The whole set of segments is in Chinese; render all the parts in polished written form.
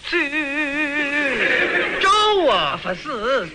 周啊， 不是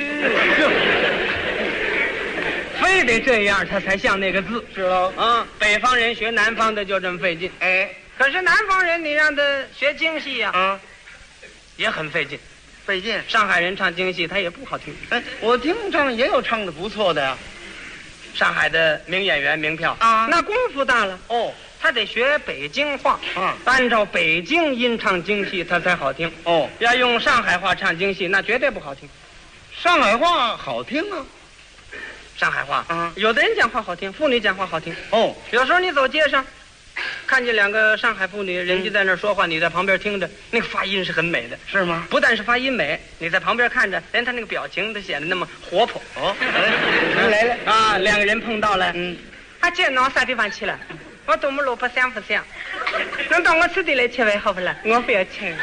非得这样他才像那个字。 是喽。 啊，北方人学南方的就这么费劲。 哎， 可是南方人你让他学京戏呀，也很费劲。 费劲。 上海人唱京戏他也不好听。 哎，我听唱也有唱的不错的呀。 上海的名演员名票啊， 那功夫大了哦， 他得学北京话啊， 按照北京音唱京戏他才好听。 哦， 要用上海话唱京戏那绝对不好听。 上海话好听啊。 上海话啊， 有的人讲话好听，妇女讲话好听。 哦， 有时候你走街上看见两个上海妇女，人家在那说话，你在旁边听着，那个发音是很美的。 是吗？ 不但是发音美，你在旁边看着，连他那个表情都显得那么活泼。 哦，来了啊，两个人碰到了， 他见到啥地方去了？我多么萝卜想不想？能到我此地来吃饭好不啦？我不要钱。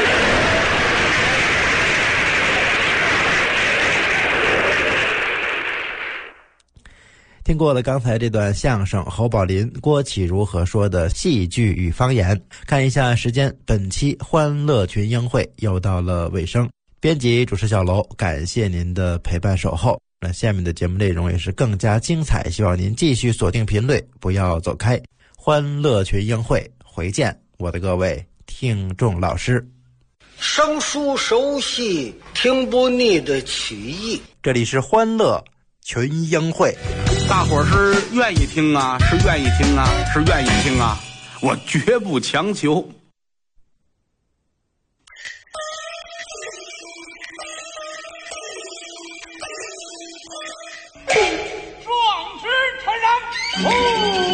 听过了刚才这段相声，侯宝林、郭启儒合说的戏剧与方言。看一下时间，本期欢乐群英会又到了尾声。编辑主持小楼，感谢您的陪伴守候。那下面的节目内容也是更加精彩，希望您继续锁定频率，不要走开。欢乐群英会，回见，我的各位听众老师。 生疏熟悉，听不腻的曲艺。 这里是欢乐群英会。 大伙儿是愿意听啊，是愿意听啊，是愿意听啊，我绝不强求。 壮士坦然，